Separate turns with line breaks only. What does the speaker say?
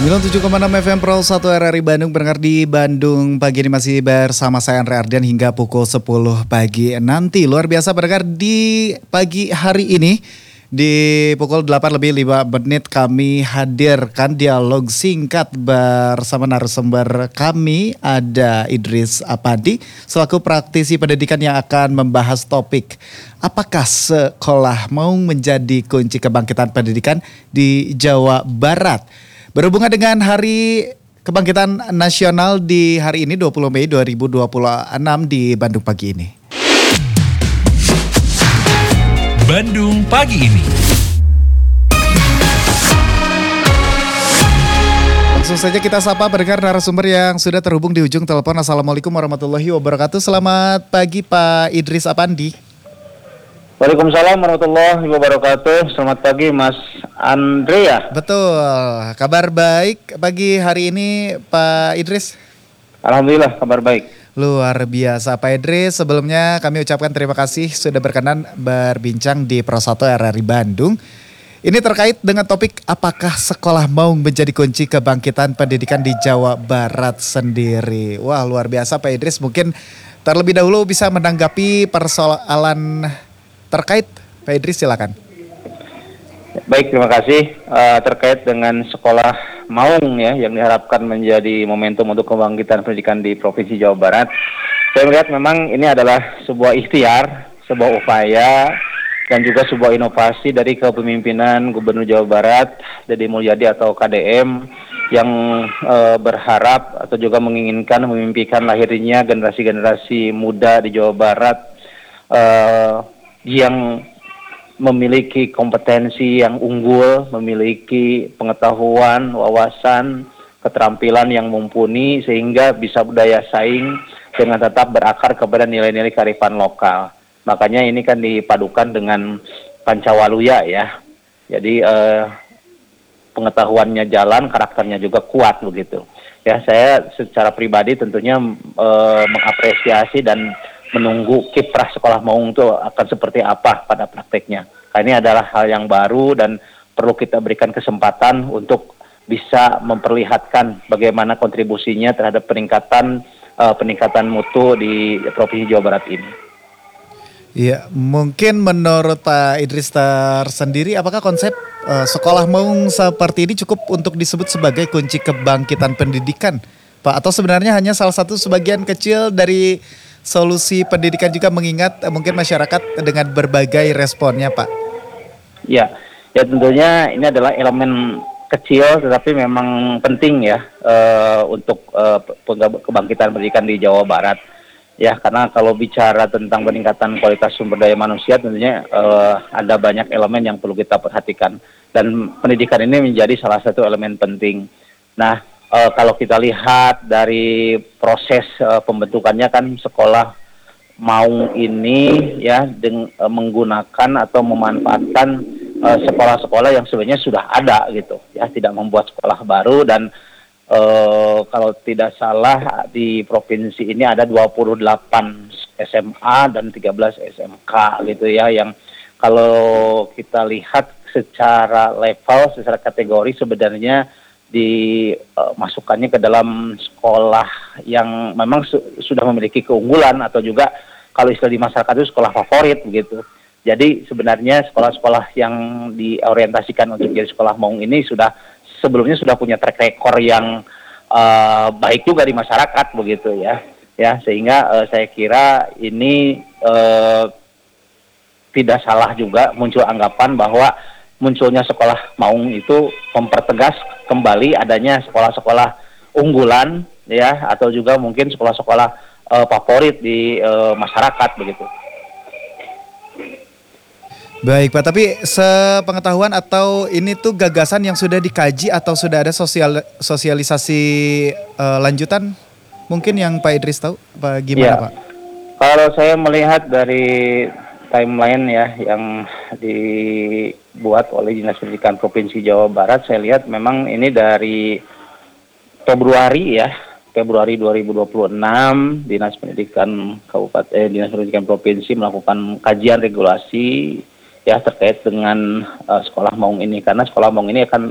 97,6 FM Pro 1 RRI Bandung berdengar di Bandung pagi ini masih bersama saya Andre Ardian hingga pukul 10 pagi nanti. Luar biasa berdengar di pagi hari ini di pukul 8 lebih 5 menit kami hadirkan dialog singkat bersama narasumber kami. Ada Idris Apandi selaku praktisi pendidikan yang akan membahas topik apakah sekolah mau menjadi kunci kebangkitan pendidikan di Jawa Barat. Berhubungan dengan Hari Kebangkitan Nasional di hari ini 20 Mei 2026 di Bandung pagi ini.
Bandung pagi ini.
Langsung saja kita sapa pendengar narasumber yang sudah terhubung di ujung telepon. Assalamualaikum warahmatullahi wabarakatuh. Selamat pagi Pak Idris Apandi.
Waalaikumsalam warahmatullahi wabarakatuh. Selamat pagi Mas Andre ya.
Betul, kabar baik pagi hari ini Pak Idris?
Alhamdulillah kabar baik.
Luar biasa Pak Idris, sebelumnya kami ucapkan terima kasih sudah berkenan berbincang di Pro 1 RRI Bandung. Ini terkait dengan topik apakah sekolah mau menjadi kunci kebangkitan pendidikan di Jawa Barat sendiri. Wah luar biasa Pak Idris, mungkin terlebih dahulu bisa menanggapi persoalan terkait. Pak Idris silakan.
Baik, terima kasih. Terkait dengan sekolah Maung ya yang diharapkan menjadi momentum untuk kebangkitan pendidikan di Provinsi Jawa Barat. Saya melihat memang ini adalah sebuah ikhtiar, sebuah upaya dan juga sebuah inovasi dari kepemimpinan Gubernur Jawa Barat Deddy Mulyadi atau KDM yang berharap atau juga menginginkan memimpikan lahirnya generasi-generasi muda di Jawa Barat yang memiliki kompetensi yang unggul, memiliki pengetahuan, wawasan, keterampilan yang mumpuni sehingga bisa berdaya saing dengan tetap berakar kepada nilai-nilai kearifan lokal. Makanya ini kan dipadukan dengan Pancawaluya ya. Jadi pengetahuannya jalan, karakternya juga kuat begitu. Ya, saya secara pribadi tentunya mengapresiasi dan menunggu kiprah sekolah Maung itu akan seperti apa pada prakteknya. Nah, ini adalah hal yang baru dan perlu kita berikan kesempatan untuk bisa memperlihatkan bagaimana kontribusinya terhadap peningkatan mutu di Provinsi Jawa Barat ini.
Ya, mungkin menurut Pak Idris tersendiri, apakah konsep sekolah Maung seperti ini cukup untuk disebut sebagai kunci kebangkitan pendidikan, Pak? Atau sebenarnya hanya salah satu sebagian kecil dari solusi pendidikan juga mengingat mungkin masyarakat dengan berbagai responnya, Pak? Ya
tentunya ini adalah elemen kecil tetapi memang penting ya untuk kebangkitan pendidikan di Jawa Barat. Ya, karena kalau bicara tentang peningkatan kualitas sumber daya manusia tentunya ada banyak elemen yang perlu kita perhatikan dan pendidikan ini menjadi salah satu elemen penting. Nah, kalau kita lihat dari proses pembentukannya kan sekolah Maung ini ya menggunakan atau memanfaatkan sekolah-sekolah yang sebenarnya sudah ada gitu ya, tidak membuat sekolah baru dan kalau tidak salah di provinsi ini ada 28 SMA dan 13 SMK gitu ya, yang kalau kita lihat secara level, secara kategori sebenarnya dimasukkannya ke dalam sekolah yang memang sudah memiliki keunggulan atau juga kalau istilah di masyarakat itu sekolah favorit begitu. Jadi sebenarnya sekolah-sekolah yang diorientasikan untuk jadi sekolah Maung ini sebelumnya sudah punya track record yang baik juga di masyarakat begitu ya. Ya, sehingga saya kira ini tidak salah juga muncul anggapan bahwa munculnya sekolah Maung itu mempertegas kembali adanya sekolah-sekolah unggulan ya, atau juga mungkin sekolah-sekolah favorit di masyarakat begitu.
Baik Pak, tapi sepengetahuan atau ini tuh gagasan yang sudah dikaji atau sudah ada sosialisasi lanjutan mungkin yang Pak Idris tahu Pak gimana ya, Pak?
Kalau saya melihat dari timeline ya yang dibuat oleh Dinas Pendidikan Provinsi Jawa Barat, saya lihat memang ini dari Februari 2026 Dinas Pendidikan Dinas Pendidikan Provinsi melakukan kajian regulasi ya terkait dengan sekolah Maung ini, karena sekolah Maung ini akan